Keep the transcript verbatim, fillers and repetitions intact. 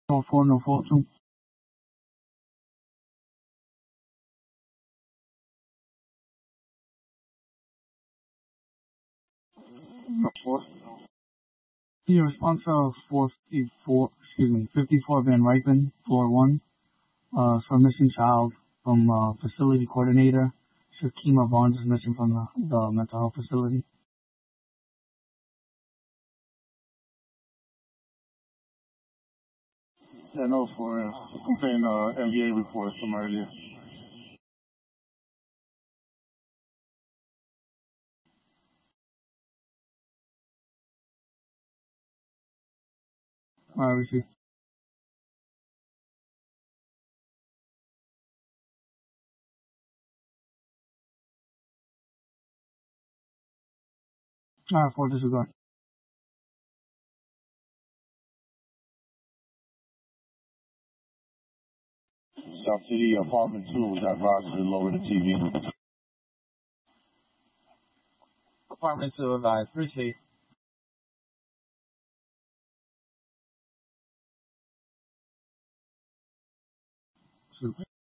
No four, no four two. No four. Your response of forty-four, excuse me, fifty-four Van Ripen, floor one. Uh, for missing child from uh, facility coordinator. Shakima Barnes is missing from the, the mental health facility. Yeah, no, for uh, saying uh, M V A report from earlier. All right, we see. All right, for disregard. South City apartment two was at Rogers and lower the T V. Apartment two advised. Appreciate. Super.